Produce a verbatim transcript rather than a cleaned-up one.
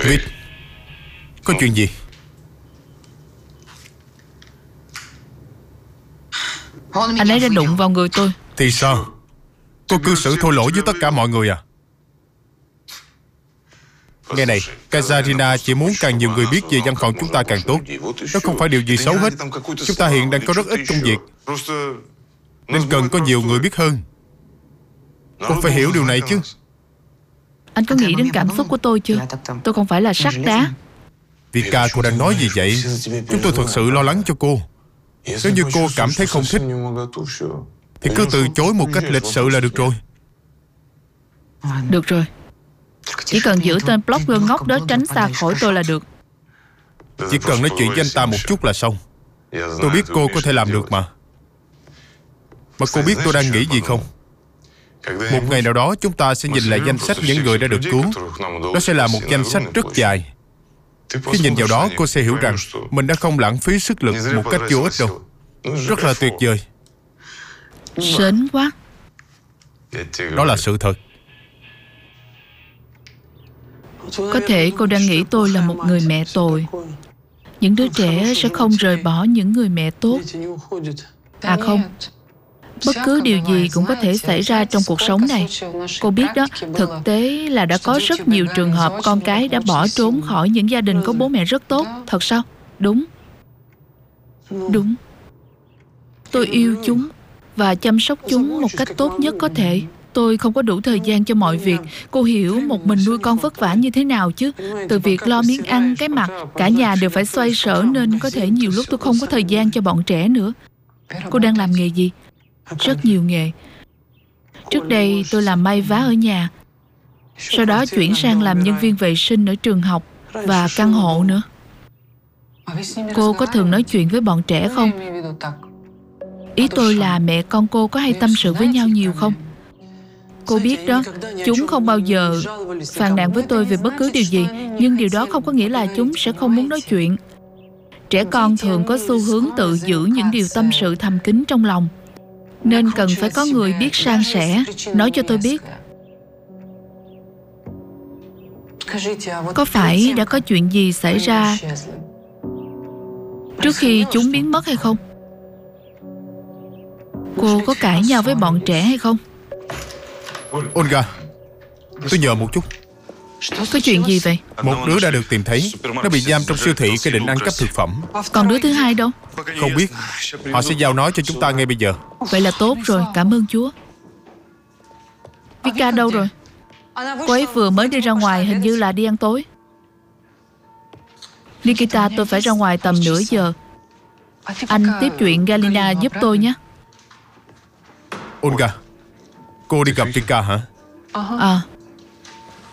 David, có chuyện gì? Anh ấy đã đụng vào người tôi. Thì sao? Cô cư xử thô lỗ với tất cả mọi người à? Nghe này, Katarina chỉ muốn càng nhiều người biết về văn phòng chúng ta càng tốt. Đó không phải điều gì xấu hết. Chúng ta hiện đang có rất ít công việc, nên cần có nhiều người biết hơn. Cô phải hiểu điều này chứ. Anh có nghĩ đến cảm xúc của tôi chưa? Tôi không phải là sắt đá. Vika, cô đang nói gì vậy? Chúng tôi thật sự lo lắng cho cô. Nếu như cô cảm thấy không thích thì cứ từ chối một cách lịch sự là được rồi. Được rồi. Chỉ cần giữ tên blogger ngốc đó tránh xa khỏi tôi là được. Chỉ cần nói chuyện với anh ta một chút là xong. Tôi biết cô có thể làm được mà. Mà cô biết tôi đang nghĩ gì không? Một ngày nào đó chúng ta sẽ nhìn lại danh sách những người đã được cứu. Đó sẽ là một danh sách rất dài. Khi nhìn vào đó, cô sẽ hiểu rằng mình đã không lãng phí sức lực một cách vô ích đâu. Rất là tuyệt vời. Sến quá. Đó là sự thật. Có thể cô đang nghĩ tôi là một người mẹ tồi. Những đứa trẻ sẽ không rời bỏ những người mẹ tốt. À không, bất cứ điều gì cũng có thể xảy ra trong cuộc sống này. Cô biết đó, thực tế là đã có rất nhiều trường hợp con cái đã bỏ trốn khỏi những gia đình có bố mẹ rất tốt. Thật sao? Đúng. Đúng. Tôi yêu chúng và chăm sóc chúng một cách tốt nhất có thể. Tôi không có đủ thời gian cho mọi việc. Cô hiểu một mình nuôi con vất vả như thế nào chứ. Từ việc lo miếng ăn, cái mặt, cả nhà đều phải xoay sở, nên có thể nhiều lúc tôi không có thời gian cho bọn trẻ nữa. Cô đang làm nghề gì? Rất nhiều nghề. Trước đây tôi làm may vá ở nhà. Sau đó chuyển sang làm nhân viên vệ sinh ở trường học và căn hộ nữa. Cô có thường nói chuyện với bọn trẻ không? Ý tôi là mẹ con cô có hay tâm sự với nhau nhiều không? Cô biết đó, chúng không bao giờ phàn nàn với tôi về bất cứ điều gì, nhưng điều đó không có nghĩa là chúng sẽ không muốn nói chuyện. Trẻ con thường có xu hướng tự giữ những điều tâm sự thầm kín trong lòng, nên cần phải có người biết san sẻ, nói cho tôi biết. Có phải đã có chuyện gì xảy ra trước khi chúng biến mất hay không? Cô có cãi nhau với bọn trẻ hay không? Olga, tôi nhờ một chút. Có chuyện gì vậy? Một đứa đã được tìm thấy. Nó bị giam trong siêu thị khi định ăn cắp thực phẩm. Còn đứa thứ hai đâu? Không biết. Họ sẽ giao nó cho chúng ta ngay bây giờ. Vậy là tốt rồi, cảm ơn Chúa. Vika đâu rồi? Cô ấy vừa mới đi ra ngoài, hình như là đi ăn tối. Nikita, tôi phải ra ngoài tầm nửa giờ. Anh tiếp chuyện Galina giúp tôi nhé. Olga, cô đi gặp Vika hả? À,